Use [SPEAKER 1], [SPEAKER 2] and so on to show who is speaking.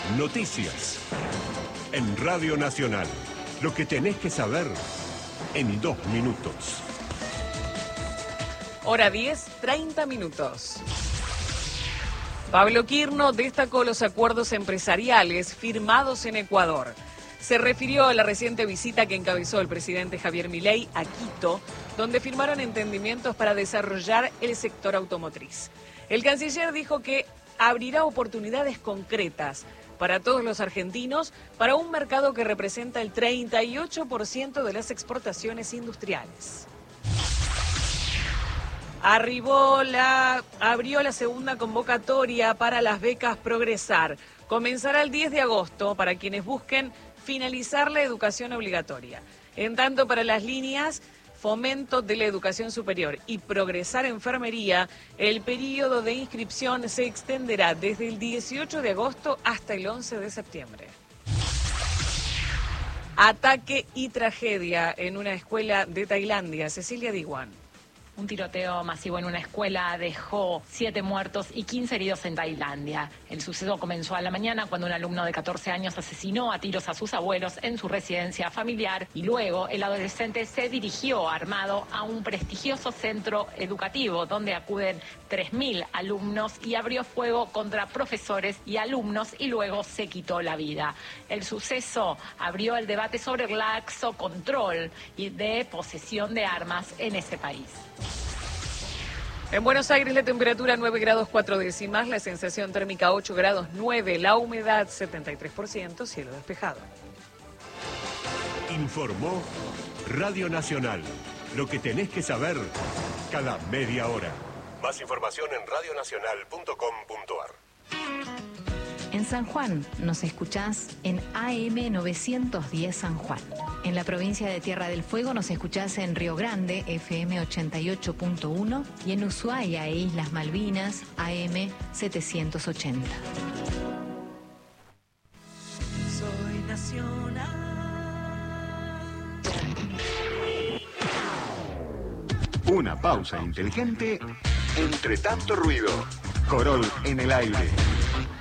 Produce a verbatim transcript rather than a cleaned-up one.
[SPEAKER 1] Noticias. En Radio Nacional. Lo que tenés que saber en dos minutos.
[SPEAKER 2] Hora diez, treinta minutos. Pablo Quirno destacó los acuerdos empresariales firmados en Ecuador. Se refirió a la reciente visita que encabezó el presidente Javier Milei a Quito, donde firmaron entendimientos para desarrollar el sector automotriz. El canciller dijo que abrirá oportunidades concretas para todos los argentinos para un mercado que representa el treinta y ocho por ciento de las exportaciones industriales. Arribó la, abrió la segunda convocatoria para las becas Progresar. Comenzará el diez de agosto para quienes busquen finalizar la educación obligatoria. En tanto, para las líneas Fomento de la Educación Superior y Progresar Enfermería, el periodo de inscripción se extenderá desde el dieciocho de agosto hasta el once de septiembre. Ataque y tragedia en una escuela de Tailandia. Cecilia Diwan.
[SPEAKER 3] Un tiroteo masivo en una escuela dejó siete muertos y quince heridos en Tailandia. El suceso comenzó a la mañana cuando un alumno de catorce años asesinó a tiros a sus abuelos en su residencia familiar y luego el adolescente se dirigió armado a un prestigioso centro educativo donde acuden tres mil alumnos y abrió fuego contra profesores y alumnos y luego se quitó la vida. El suceso abrió el debate sobre el laxo control y de posesión de armas en ese país.
[SPEAKER 2] En Buenos Aires la temperatura nueve grados cuatro décimas, la sensación térmica ocho grados nueve, la humedad setenta y tres por ciento, cielo despejado.
[SPEAKER 1] Informó Radio Nacional. Lo que tenés que saber cada media hora. Más información en radio nacional punto com punto a r.
[SPEAKER 4] En San Juan nos escuchás en A M novecientos diez San Juan. En la provincia de Tierra del Fuego nos escuchás en Río Grande, F M ochenta y ocho punto uno, y en Ushuaia e Islas Malvinas, A M setecientos ochenta.
[SPEAKER 2] Soy nacional.
[SPEAKER 5] Una pausa inteligente entre tanto ruido. Corol en el aire.